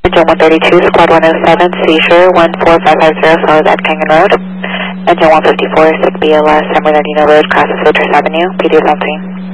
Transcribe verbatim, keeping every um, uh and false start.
Engine one thirty-two, Squad one oh seven, seizure one four five five zero, South at Kangen Road. Engine one fifty-four, Sig B L S, San Bernardino Road, crosses Citrus Avenue, P D is on scene.